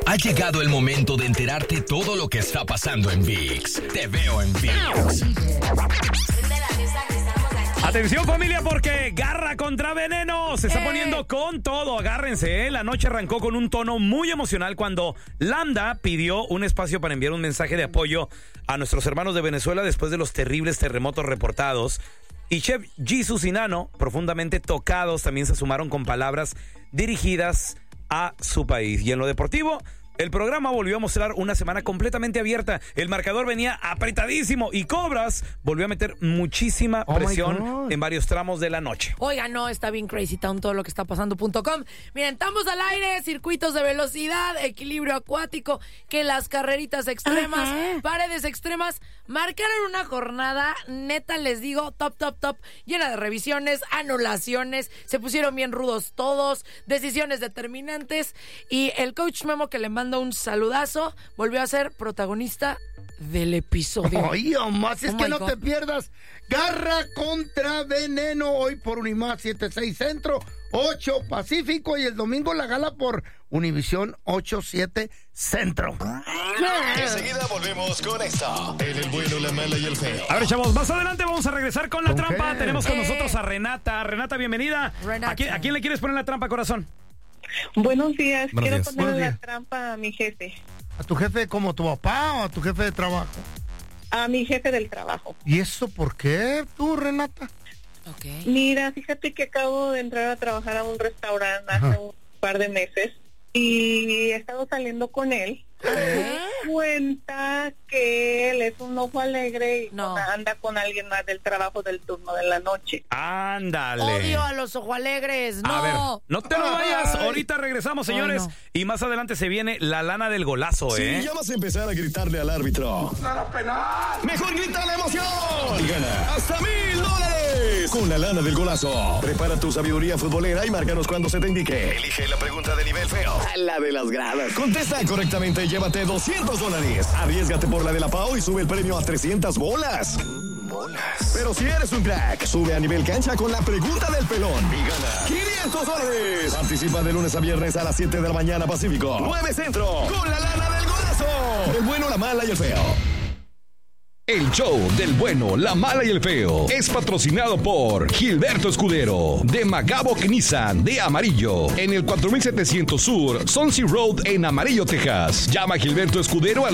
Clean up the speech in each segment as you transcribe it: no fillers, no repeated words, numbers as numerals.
Ha llegado el momento de enterarte todo lo que está pasando en ViX. Te veo en ViX. Atención familia, porque Garra contra Veneno se está poniendo con todo. Agárrense, La noche arrancó con un tono muy emocional cuando Lambda pidió un espacio para enviar un mensaje de apoyo a nuestros hermanos de Venezuela después de los terribles terremotos reportados. Y Chef Jesus y Nano, profundamente tocados, también se sumaron con palabras dirigidas a su país. Y en lo deportivo, el programa volvió a mostrar una semana completamente abierta. El marcador venía apretadísimo y Cobras volvió a meter muchísima presión en varios tramos de la noche. Oiga, no, está bien crazy town todo lo que está pasando.com. Miren, estamos al aire, circuitos de velocidad, equilibrio acuático, que las carreritas extremas, paredes extremas, marcaron una jornada, neta les digo, top, llena de revisiones, anulaciones, se pusieron bien rudos todos, decisiones determinantes, y el coach Memo, que le manda un saludazo, volvió a ser protagonista del episodio. Ay, más es que no te pierdas Garra contra Veneno hoy por Unimás 76 Centro, 8 Pacífico, y el domingo la gala por Univisión 87 Centro. Enseguida volvemos con esto. El bueno, la mala y el feo. A ver, chavos, más adelante vamos a regresar con la trampa. Tenemos con nosotros a Renata. Renata, bienvenida. Renata. ¿A quién le quieres poner la trampa, corazón? Buenos días. Quiero días. ponerle la trampa a mi jefe. ¿A tu jefe como tu papá o a tu jefe de trabajo? A mi jefe del trabajo. ¿Y eso por qué tú, Renata? Okay. Mira, fíjate que acabo de entrar a trabajar a un restaurante hace un par de meses y he estado saliendo con él. Me doy cuenta que él es un ojo alegre y anda con alguien más del trabajo del turno de la noche. Ándale. Odio a los ojo alegres, no. A ver, no te lo vayas. Ahorita regresamos, señores. No. Y más adelante se viene la lana del golazo, Si ya vas a empezar a gritarle al árbitro, ¡nada penal! ¡Mejor grita la emoción! Y gana hasta $1,000 con la lana del golazo. Prepara tu sabiduría futbolera y márcanos cuando se te indique. Elige la pregunta de nivel feo, la de las gradas. Contesta correctamente y llévate $200. Arriésgate por la de la Pau y sube el premio a 300 bolas. Pero si eres un crack, sube a nivel cancha con la pregunta del pelón y gana $500. Participa de lunes a viernes a las 7 de la mañana Pacífico, 9 Centro, con la lana del golazo. El bueno, la mala y el feo. El show del bueno, la mala y el feo es patrocinado por Gilberto Escudero de Magaboc Nissan de Amarillo en el 4700 Sur, Swansea Road en Amarillo, Texas. Llama a Gilberto Escudero al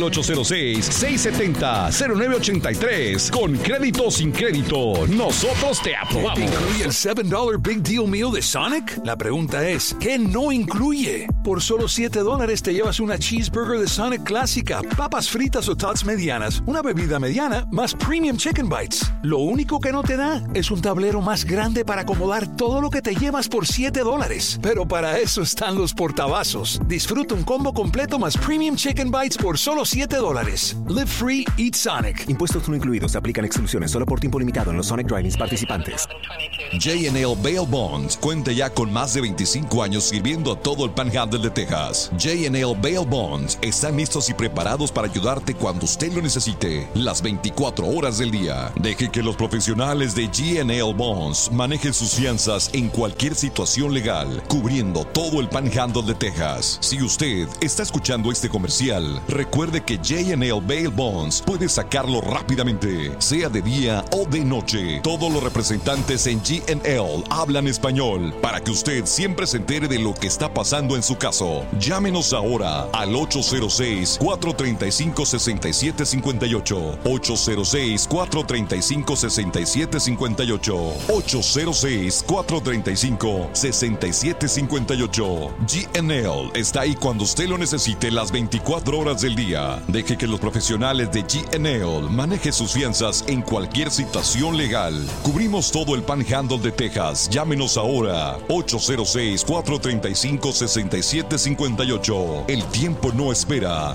806-670-0983 con crédito o sin crédito. Nosotros te aprobamos. ¿Incluye el $7 Big Deal Meal de Sonic? La pregunta es, ¿qué no incluye? Por solo $7 te llevas una cheeseburger de Sonic clásica, papas fritas o tots medianas, una bebida mediana, más Premium Chicken Bites. Lo único que no te da es un tablero más grande para acomodar todo lo que te llevas por $7. Pero para eso están los portavasos. Disfruta un combo completo más Premium Chicken Bites por solo $7. Live free, eat Sonic. Impuestos no incluidos. Se aplican exclusiones solo por tiempo limitado en los Sonic Drive-ins participantes. J&L Bail Bonds cuenta ya con más de 25 años sirviendo a todo el Panhandle de Texas. J&L Bail Bonds están listos y preparados para ayudarte cuando usted lo necesite, las 24 horas del día. Deje que los profesionales de J&L Bonds manejen sus fianzas en cualquier situación legal, cubriendo todo el Panhandle de Texas. Si usted está escuchando este comercial, recuerde que J&L Bail Bonds puede sacarlo rápidamente, sea de día o de noche. Todos los representantes en J&L hablan español para que usted siempre se entere de lo que está pasando en su caso. Llámenos ahora al 806-435-6758. 806-435-6758. 806-435-6758. G&L está ahí cuando usted lo necesite las 24 horas del día. Deje que los profesionales de G&L manejen sus fianzas en cualquier situación legal. Cubrimos todo el Panhandle de Texas. Llámenos ahora. 806-435-6758. El tiempo no espera.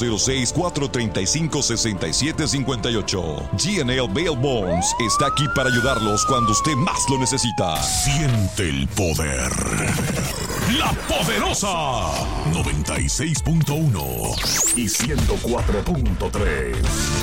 806-435-6758. G&L Bail Bonds está aquí para ayudarlos cuando usted más lo necesita. Siente el poder. La Poderosa 96.1 y 104.3.